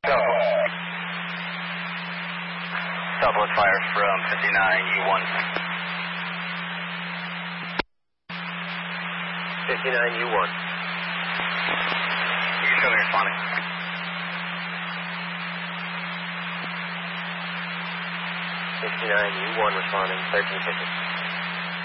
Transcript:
Southwest fire from 59U1. 59U1. You can show me responding. 59U1 responding, 1350.